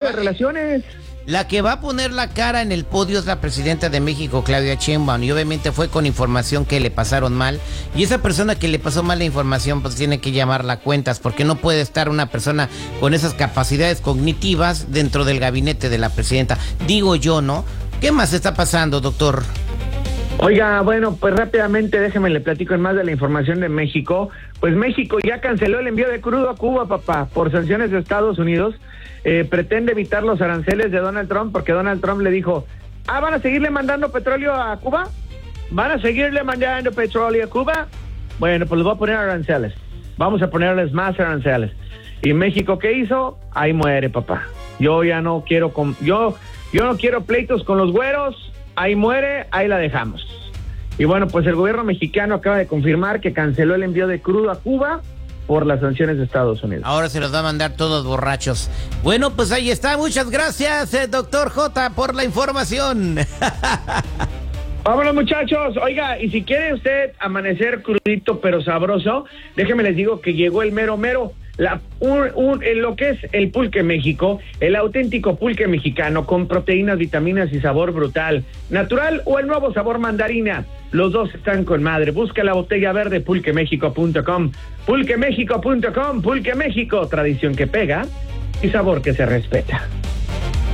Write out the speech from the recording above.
las relaciones. La que va a poner la cara en el podio es la presidenta de México, Claudia Sheinbaum, y obviamente fue con información que le pasaron mal, y esa persona que le pasó mal la información pues tiene que llamarla a cuentas, porque no puede estar una persona con esas capacidades cognitivas dentro del gabinete de la presidenta, digo yo, ¿no? ¿Qué más está pasando, doctor? Oiga, bueno, pues rápidamente déjeme le platico en más de la información de México. Pues México ya canceló el envío de crudo a Cuba, papá, por sanciones de Estados Unidos. Pretende evitar los aranceles de Donald Trump porque Donald Trump le dijo, ¿van a seguirle mandando petróleo a Cuba? ¿Van a seguirle mandando petróleo a Cuba? Bueno, pues les voy a poner aranceles. Vamos a ponerles más aranceles. ¿Y México qué hizo? Ahí muere, papá. Yo ya no quiero, yo no quiero pleitos con los güeros. Ahí muere, ahí la dejamos. Y bueno, pues el gobierno mexicano acaba de confirmar que canceló el envío de crudo a Cuba por las sanciones de Estados Unidos. Ahora se los va a mandar todos borrachos. Bueno, pues ahí está. Muchas gracias, doctor J, por la información. Vámonos, muchachos. Oiga, y si quiere usted amanecer crudito pero sabroso, déjeme les digo que llegó el mero mero. Lo que es el Pulque México, el auténtico pulque mexicano con proteínas, vitaminas y sabor brutal, natural o el nuevo sabor mandarina. Los dos están con madre. Busca la botella verde pulquemexico.com. Pulquemexico.com. Pulque México, tradición que pega y sabor que se respeta.